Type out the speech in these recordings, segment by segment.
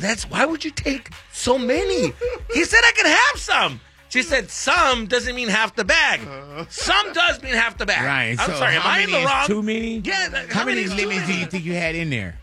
why would you take so many? He said I could have some. She said some doesn't mean half the bag. Some does mean half the bag. Right. I'm so sorry, am how I many in the wrong? is too many? Yeah. How many is too lemons do many? you think you had in there?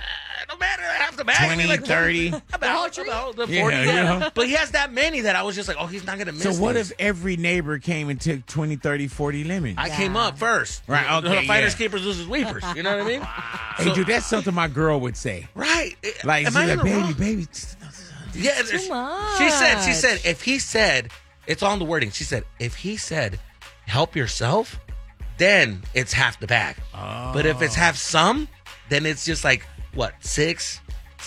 No matter half the bag. 20, 30? About the 40. Yeah, yeah. But he has that many that I was just like, oh, he's not going to miss So what these. if every neighbor came and took 20, 30, 40 lemons? I came up first. Right, okay, Fighters, yeah. keepers, losers, weepers. You know what I mean? Hey, dude, that's something my girl would say. Right. Like, Am she's I in like, the wrong? baby. Yeah, Too much. She said, if he said, it's on the wording. She said, if he said, help yourself, then it's half the bag. Oh. But if it's half some, then it's just like, what, 6,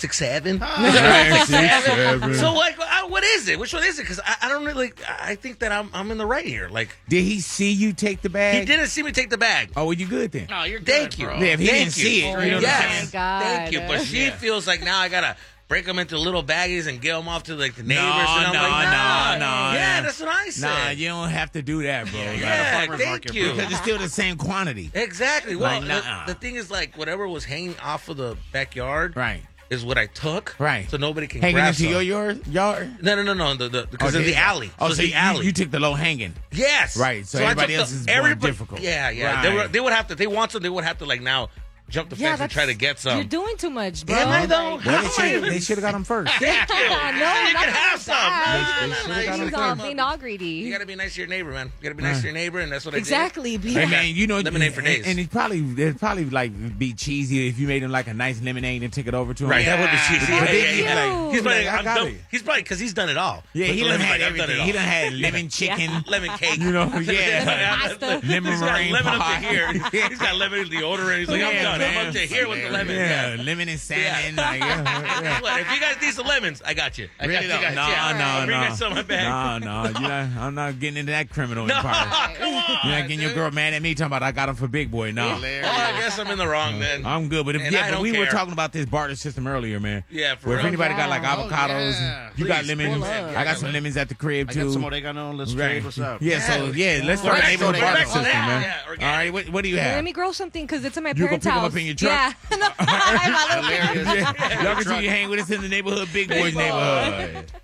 7? Six, seven. So, like, what is it? Which one is it? Because I don't really, I think that I'm in the right here. Like, Did he see you take the bag? he didn't see me take the bag. Oh, well, you good then? No, you're good, Thank you. bro. Yeah, if he Thank didn't see it, you know what I'm Yes. saying? Oh, my God. Thank you. But she feels like now I got to break them into little baggies and give them off to, like, the neighbors. and I'm no, like, nah. no. Yeah, that's what I said. Nah, you don't have to do that, bro. Yeah, farmer's thank market, you. bro. Because it's still the same quantity. Exactly. Well, Like, nah. the thing is, like, whatever was hanging off of the backyard Right. is what I took. Right. So nobody can Hanging grab into some. your yard? No. Because of did the you? alley. Oh, So so the alley. you took the low hanging. Yes. Right, so I everybody took else is more difficult. Yeah. Right. They would have to. They want some. They would have to like now jump the fence and try to get some. You're doing too much, bro. Am I though? Like, Well, they should have got them first. Thank you. No, You not can have some. that. No, They should've you got should've He's come all up. being all greedy. You gotta be nice to your neighbor, man. You gotta be nice to your neighbor, and that's what I Exactly. Be Hey man, you know Lemonade for days. and it'd probably like be cheesy if you made him like a nice lemonade and took it over to him. did. Right, that would be cheesy. But then Yeah. he's like, He's probably, I I'm got done. it. He's probably because he's done it all. Yeah, With he the done lemon, had like, I've done everything. it He all. done had lemon chicken. Lemon cake. You know, yeah. Pasta. Lemon He's got meringue lemon up pie. to here. He's got lemon deodorant. He's like, I'm Yeah, done. man. I'm up to here with the lemon. Yeah, lemon and salmon. Like, yeah. Guess what? If you guys need some lemons, I got you. I got Really you though? guys. No, I'll bring you some in my bag. No, I'm not getting into that criminal No, empire. come on. You're not getting your girl mad at me talking about I got him for big boy. No, Well, I guess I'm in the wrong then. I'm good. But And I but don't we were care. talking about this barter system earlier, man. Yeah, for Where if real. anybody got like Yeah. avocados, yeah. you got Please, lemons. pull up. I got some lemons at the crib I too. got some oregano. Let's Right. trade. What's up? Yeah, so let's start a Organic, neighborhood organic, barter system, organic. man. Yeah, organic. All right, what do you have? Let me grow something because it's in my You gonna parents' pick 'em house. up in your truck? Yeah. No, I have my little Hilarious. Y'all can see you hang with us in the neighborhood, big boys boy. neighborhood.